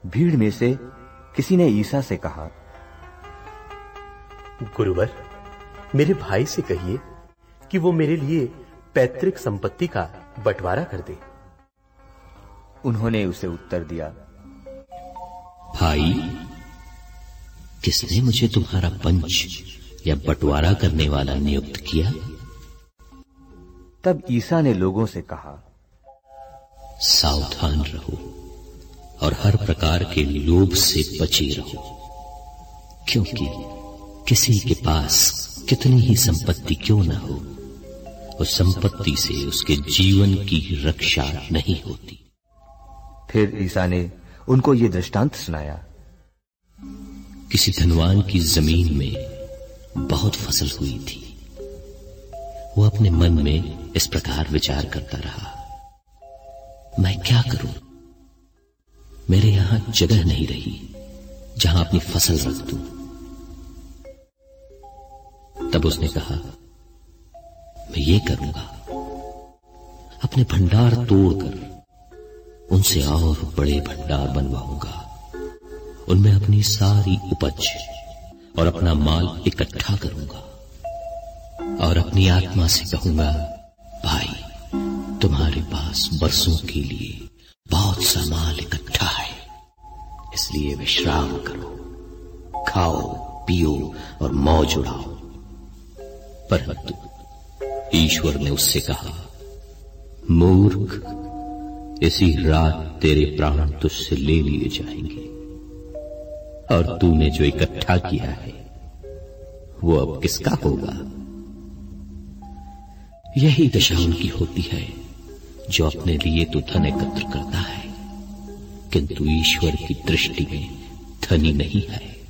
भीड़ में से किसी ने ईसा से कहा, गुरुवर, मेरे भाई से कहिए कि वो मेरे लिए पैतृक संपत्ति का बंटवारा कर दे। उन्होंने उसे उत्तर दिया, भाई, किसने मुझे तुम्हारा पंच या बंटवारा करने वाला नियुक्त किया? तब ईसा ने लोगों से कहा, सावधान रहो और हर प्रकार के लोभ से बचे रहो, क्योंकि किसी के पास कितनी ही संपत्ति क्यों न हो, उस संपत्ति से उसके जीवन की रक्षा नहीं होती। फिर ईसा ने उनको ये दृष्टांत सुनाया, किसी धनवान की जमीन में बहुत फसल हुई थी। वो अपने मन में इस प्रकार विचार करता रहा, मैं क्या करूं? मेरे यहां जगह नहीं रही जहां अपनी फसल रख दूं। तब उसने कहा, मैं ये करूंगा, अपने भंडार तोड़कर उनसे और बड़े भंडार बनवाऊंगा, उनमें अपनी सारी उपज और अपना माल इकट्ठा करूंगा और अपनी आत्मा से कहूंगा, भाई, तुम्हारे पास बरसों के लिए बहुत सा माल इकट्ठा है, इसलिए विश्राम करो, खाओ पियो और मौज उड़ाओ। परंतु ईश्वर ने उससे कहा, मूर्ख, इसी रात तेरे प्राण तुझसे ले लिए जाएंगे और तूने जो इकट्ठा किया है वो अब किसका होगा? यही दशा उनकी होती है जो अपने लिए तो धन एकत्र करता है, किंतु ईश्वर की दृष्टि में धनी नहीं है।